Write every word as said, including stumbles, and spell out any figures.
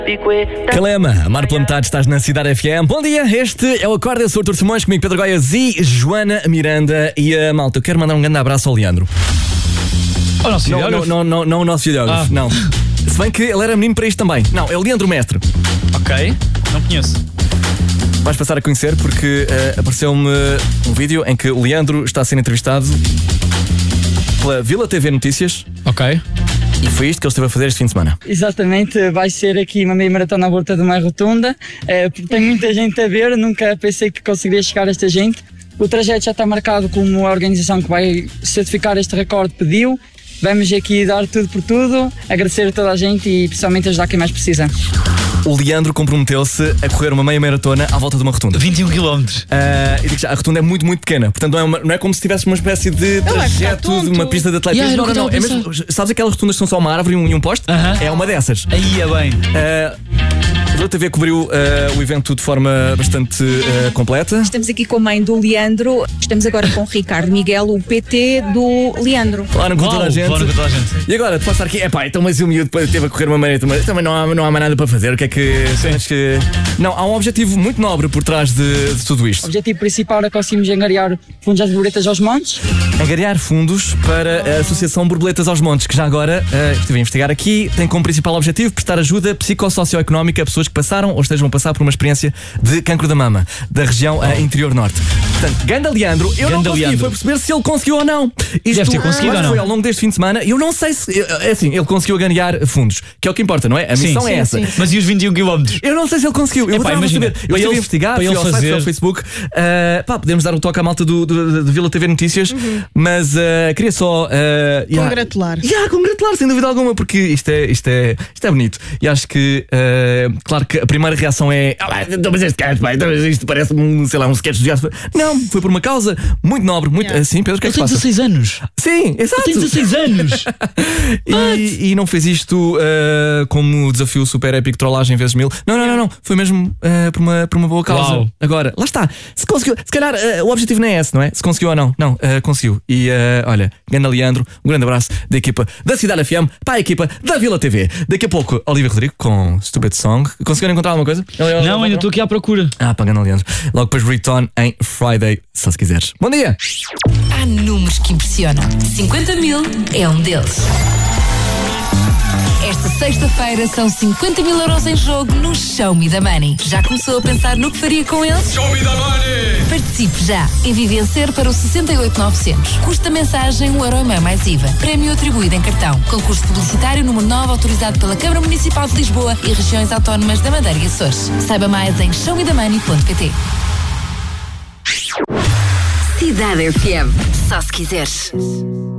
Calema, Amar pela Metade, estás na Cidade F M. Bom dia, este é o Acorda, eu sou o Artur Simões, comigo Pedro Goiás e Joana Miranda. E a malta, eu quero mandar um grande abraço ao Leandro. O nosso não, videógrafo? Não, não, não, não o nosso videógrafo, ah. não. Se bem que ele era menino para isto também. Não, é o Leandro Mestre. Ok, não conheço. Vais passar a conhecer porque uh, apareceu-me um vídeo em que o Leandro está a ser entrevistado pela Vila T V Notícias. Ok. E foi isto que ele esteve a fazer este fim de semana. Exatamente, vai ser aqui uma meia maratona à volta de uma rotunda. É, tem muita gente a ver, nunca pensei que conseguiria chegar a esta gente. O trajeto já está marcado como a organização que vai certificar este recorde pediu. Vamos aqui dar tudo por tudo, agradecer a toda a gente e principalmente ajudar quem mais precisa. O Leandro comprometeu-se a correr uma meia maratona à volta de uma rotunda. vinte e um quilómetros. Uh, e digo já, a rotunda é muito, muito pequena. Portanto, não é, uma, não é como se tivesse uma espécie de trajeto de uma pista de atletismo. Yeah, não, não, não. É mesmo, sabes aquelas rotundas que são só uma árvore e um, e um poste? Uh-huh. É uma dessas. Aí é bem. Uh, A T V cobriu uh, o evento de forma bastante uh, completa. Estamos aqui com a mãe do Leandro. Estamos agora com o Ricardo Miguel, o P T do Leandro. Falaram com, toda a gente. Falaram com toda a gente. E agora, tu podes estar aqui, epá, então mas o miúdo teve a correr uma maratona, mas também não há, não há mais nada para fazer. O que é que. que... Não, há um objetivo muito nobre por trás de, de tudo isto. O objetivo principal é que conseguimos angariar fundos às borboletas aos montes. Angariar fundos para a Associação Borboletas aos Montes, que já agora uh, estive a investigar aqui, tem como principal objetivo prestar ajuda psicossocioeconómica a pessoas que passaram ou estejam a passar por uma experiência de cancro da mama, da região uh, interior norte. Portanto, Ganda Leandro, eu Ganda não consegui, Leandro. foi perceber se ele conseguiu ou não. Isto Deve ter conseguido ou não. Foi ao longo deste fim de semana, eu não sei se, é assim, ele conseguiu ganhar fundos, que é o que importa, não é? A missão sim, é sim, essa. Sim. Mas e os vinte e um quilómetros? Eu não sei se ele conseguiu, eu Epá, vou imagina, saber. Eu estive a investigar, fui ao site, fui ao Facebook. Uh, pá, podemos dar um toque à malta do, do, do Vila T V Notícias, uhum. mas uh, queria só... Uh, congratular. Yeah, yeah, congratular, sem dúvida alguma, porque isto é, isto é, isto é bonito. E acho que, uh, claro que a primeira reação é ah, então, mas este cara, pá, então, isto parece um, sei lá, um sketch de gato. Não, foi por uma causa muito nobre, muito... Yeah. Assim, Pedro, o que é que se passa? Ele tem dezasseis anos. Sim, exato. Ele tem dezasseis anos. e, e não fez isto uh, como desafio super épico, trollagem vezes mil. Não, não, não, não. Foi mesmo uh, por, uma, por uma boa causa. Uau. Agora, lá está. Se conseguiu, se calhar uh, o objetivo não é esse, não é? Se conseguiu ou não. Não, uh, conseguiu. E uh, olha, Ganda Leandro, um grande abraço da equipa da Cidade F M para a equipa da Vila T V. Daqui a pouco, Olivia Rodrigo com Stupid Song. Conseguiram encontrar alguma coisa? Não, não ainda estou aqui à procura. Ah, para Ganda Leandro. Logo depois Return em Friday, só se quiseres. Bom dia! Há números que impressionam. cinquenta mil é um deles. Esta sexta-feira são cinquenta mil euros em jogo no Show Me the Money. Já começou a pensar no que faria com eles? Show Me the Money! Participe já. Envie vencer para o seis oito nove zero zero. Custa mensagem um euro e meio mais I V A. Prémio atribuído em cartão. Concurso publicitário número nove autorizado pela Câmara Municipal de Lisboa e regiões autónomas da Madeira e Açores. Saiba mais em show me the money ponto pt. Cidade F M. Só se quiseres.